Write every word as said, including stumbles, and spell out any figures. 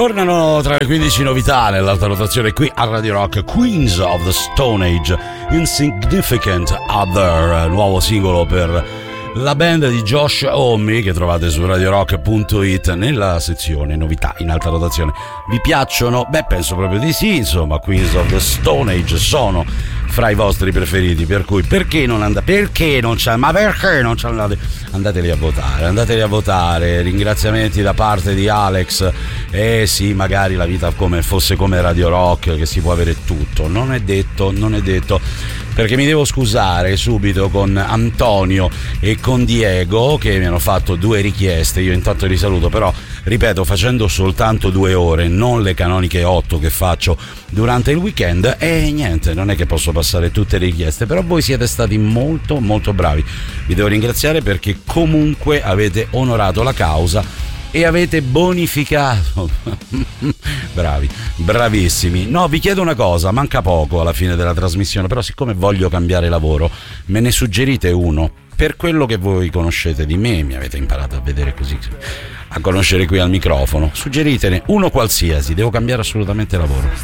Tornano tra le quindici novità nell'alta rotazione qui a Radio Rock. Queens of the Stone Age, Insignificant Other, nuovo singolo per la band di Josh Homme che trovate su radio rock punto it nella sezione novità in alta rotazione. Vi piacciono? Beh, penso proprio di sì. Insomma, Queens of the Stone Age sono fra i vostri preferiti, per cui perché non andate? Perché non c'è? Ma perché non ci andate? Andateli a votare, andateli a votare. Ringraziamenti da parte di Alex. Eh sì, magari la vita come fosse come Radio Rock, che si può avere tutto. Non è detto, non è detto. Perché mi devo scusare subito con Antonio e con Diego che mi hanno fatto due richieste. Io intanto li saluto, però ripeto, facendo soltanto due ore, non le canoniche otto che faccio durante il weekend, e niente, non è che posso passare tutte le richieste, però voi siete stati molto molto bravi. Vi devo ringraziare perché comunque avete onorato la causa e avete bonificato. Bravi, bravissimi. No, vi chiedo una cosa, manca poco alla fine della trasmissione, però siccome voglio cambiare lavoro, me ne suggerite uno per quello che voi conoscete di me, mi avete imparato a vedere così, a conoscere qui al microfono. Suggeritene uno qualsiasi, devo cambiare assolutamente lavoro.